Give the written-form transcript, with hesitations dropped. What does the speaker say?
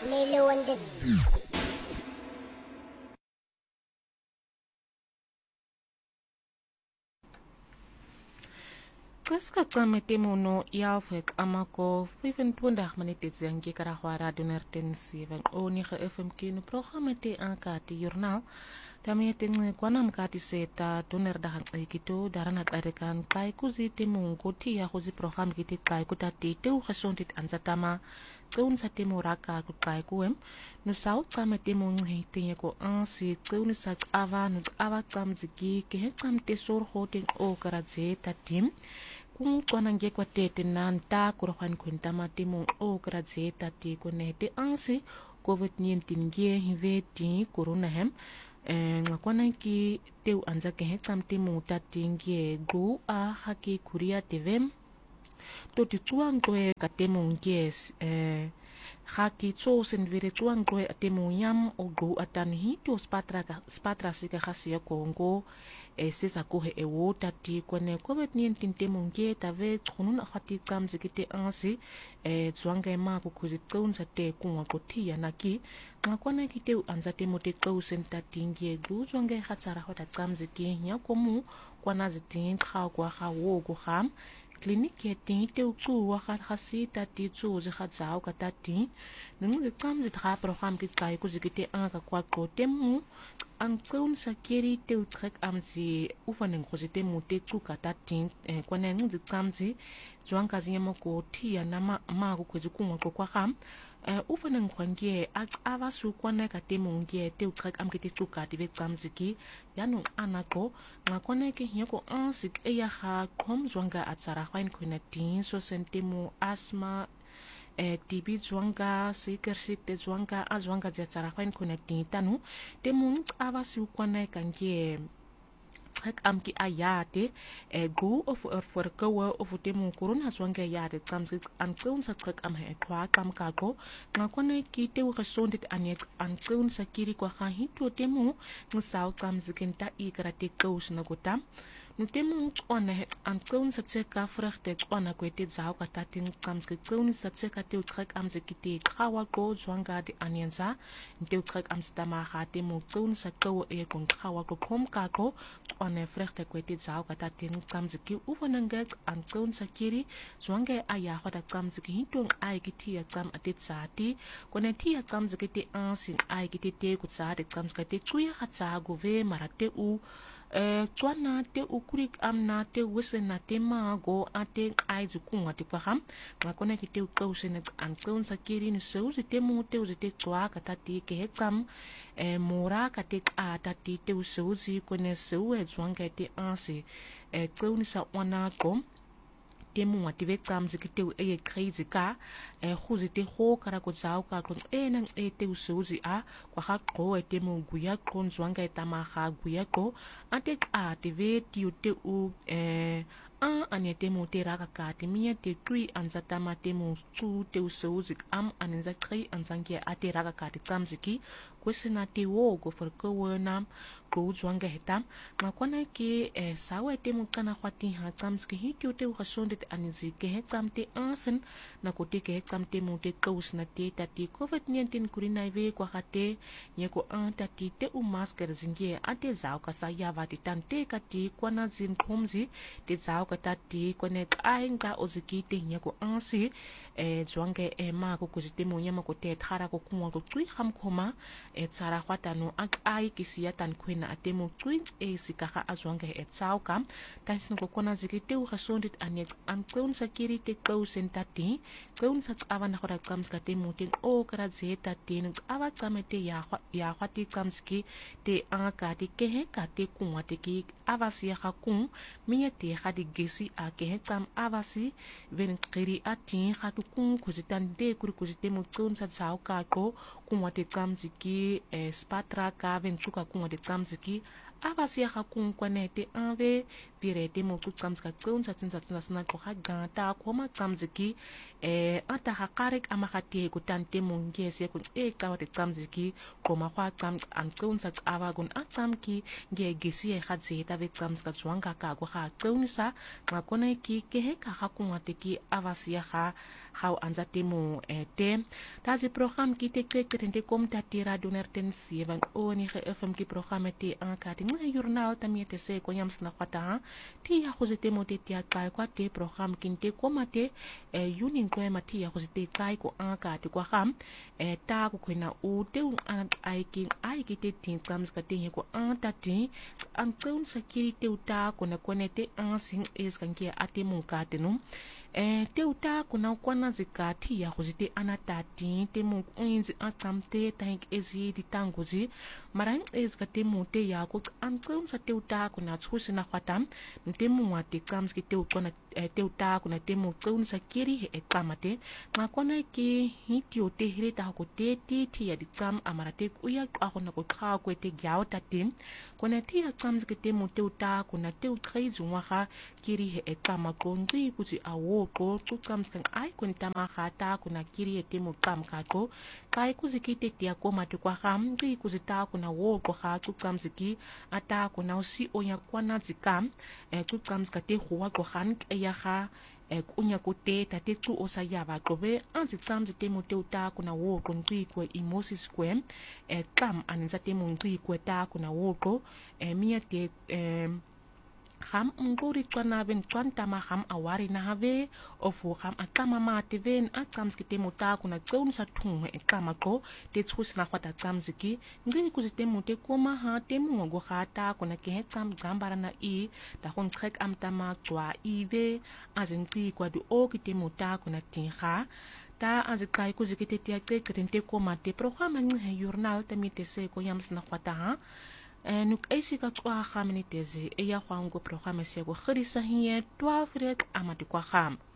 Lilo and the Kaska tsamete mono ya fek amako 25 minute zengi kara hwara donerten 7 oni ge FM kino programme te ankati journal Dami tinge kwana mkati seta doner dahan kito darana tarekan kai kuzi te mungo ti ya kuzi program kiti kai kutati te u gesondit anzatama tun sa te moraka ku kai kuem no sau tsame te mungi te ko ansi tun sa ava no ava tsam ziki ke tsam te sor hoting o kara zeta tim kung kwana nge kwa tete nan ta kurhan kunta mati mong o kara zeta ti ko nete ansi COVID-19 nge hive ti corona hem ngakwana ki teu anza ke hetsam te muta tingie gu a haki kuria tevem to ti tuang toe ka te mongies haki tso sen vire tuang toe te monyam o gu atani to spatra sika hasia kongo sesa kohe e wota ti kone COVID-19 te mongie tave tronun hati kam zikite ansi zwanga ma ko kuzi tsaunsa te kunwa ko tia naki ngakwana ki teu anza te mote kausen ta tingie gu zwanga hatsara hota kam ziki nya komu kwana zitin kha kwa kha wo go ham kliniki ya tin te uku wakat khasi ta ti chu je kha zao ka ta ti nung de kam je tra program ki kai ku zikite an ka kwa ko temu an tsun sa keri te utrek am zi ufanen ko te mu te chu ka ta ti ko ne nung de kam zi juan ka zinyama ko ti ya na ma ko ku kwa ham ufanen kwangie ava su kwana ka te mungie te utrek am ki te chu ka ti ve kam ziki yanu anako ngakone ke hieko ansik ya ha kom zwanga atsara khwain kuna tin so sentimo asma TB zwanga siker te zwanga azwanga atsara khwain kuna tin tanu te mun ava su kwana kangie trek am ki ayate go of for kowe of te mun corona zwanga yate tsamsi am tsun sa trek am he kwa kam kako ngakone ki te u gesondit anek an tsun sa kiri kwa kha hito te mu ngsaw tsamzikin ta ikrate kous na gotam nu te mun ona an tsun sa tseka vrugte ona kwete zaw ka tatin tsamski tsun sa tseka te trek am zikite khawa go zwanga de anyenza te trek am stama ha te mu tsun sa ko e kon khawa ko kom kako ona vrugte kwete zaw ka tatin tsamziki uvananga an tsun sa kiri zwanga aya hoda tsamziki hito ai kiti ya tsam atit sati kone ti ya tsamziki te ansin ai kiti te ku sa de tsamziki te tuya khatsa go ve marate u twana te ukurik amna te wisena te mago ate ai zukunga te paham ngakona ki te ukausen an tsun sa kiri ni sauzi te mu te uzi te twa katati ke hekam mora ka te atati te usauzi kone sau e zwanga te ansi tsun sa wana kom te mu ative kam zikite e crazy ka khuzi te ho kara ko zao ka kon nang te usuzi a kwa ha ko te mu guya kon zwanga tama ha guya ko ante ative ti te u ane te mu te raka ka te mia te tui anzata ma te mu tu te usuzi am anenza trai anzangia ate raka ka te kamziki kwesena te wo go for ko wona go zwanga hetam makwana ke sawa te mu kana khwati ha kamziki hiti te u gesondit anizi ke hetam te ansen na ko te ke hetam te mu te kous na te tati COVID-19 kurina ve kwa khate nye ko tati te u masker zingie ate zao ka sa ya va tante kati kwana zin khomzi te zao ka tati kone ainga oziki te nye ko ansi zwanga ma ko kuzite mu nyama ko te thara ko kumwa ko tui kham khoma tsara khwata no ai kisia tan kwena ate mu tui sikaha azwanga tsao kam tansin ko kona ziki te u gesondit anek an tsun sakiri te kausen tati tsun sa avan khora kam ska te mu te o kara zeta tin ava kamete ya khwati kamski te anga te ke ka te kumwa te ki avasi ya khakun miye te khadi gesi a ke kam avasi ven qiri ati khakun kuzitan de kur kuzite mu tsun sa tsao ka ko kumwa te kamziki spatra ka ven tuka kumwa te kamziki avasi ya khakun kwane te ave pire temo kucamzika tsunsa tsinsa koha ganta koma tsamziki ata haqarek amahate kutan temo ngese kun kawate tsamziki koma kwa tsamz an tsunsa tsawa gun atsamki ngegisi khadzeta ve tsamzika zwanga ka go ha tsunsa makona ki kehe ka hakunwate ki avasia ha how anza temo te tazi program ki te krekte kom tatira donerten sivan oni ge fm ki program te ankati ngai journal tamiete se ko yams na kwata ti ya khozete mote ti akai kwa te program kinte komate yunin ko mati ya khozete kai ko ankati kwa ham ta ko khina u te an aiki te tin kams ka te ko antati am tsun security uta ko na konete ansing is kanke ate mun katenu te uta kuna kwana zikati ya khuzite anatati te mu inzi atsamte tank ezi ditanguzi marang ez ka te mu te ya ko ankon sa te uta kuna tsusi na khwatam te mu ate kams ki te ukona te uta kuna te mu tsun sa kiri he ekamate ngakona ki hitio te hireta ko te ti ya ditsam amarate uya akona ko kha ko te gyao tatim kona ti ya kams ki te mu te uta kuna te ukhizu ngwa kiri he ekama ko ngi kuzi awo ko tukam sang ai kun tama khata kuna kiri ete mu kam kako kai kuzikite tia ko mate kwa ham ngi kuzita kuna wo ko kha tukam ziki ata kuna usi oya kwana zikam tukam skate huwa ko khan ya kha kunya kote tate tu osaya ba kobe anzi tsamzi te mote uta kuna wo ko ngi ko emosis kwem kam aninza te mu ngi ko ta kuna wo ko mia te ham ngori twana ben twanta ma ham awari na have ofu ham atama ma teven atams kite mota kuna tsaun sa thung ekama ko te tsus na kwata tsamziki ngini kuzite mote koma ha temu go khata kuna ke tsam gambara na I da hon trek am tama twa ive azinki kwa du o kite mota kuna tinha ta azikai kuzikite tia krente koma te programa ni journal tamite se ko yams na kwata ha nuk eisi ka twa khamini tezi ya kwango programa se go khirisa hiye 12 ret amati kwa kham